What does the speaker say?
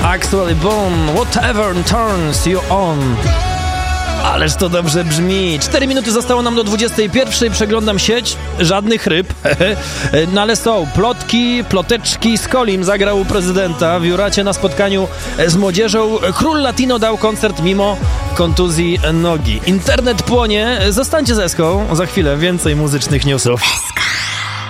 Actually Born, Whatever Turns You On. Ależ to dobrze brzmi. 4 minuty zostało nam do 21. Przeglądam sieć. Żadnych ryb. No ale są plotki, ploteczki. Skolim zagrał u prezydenta w Juracie na spotkaniu z młodzieżą. Król Latino dał koncert mimo kontuzji nogi. Internet płonie. Zostańcie z Eską. Za chwilę więcej muzycznych newsów.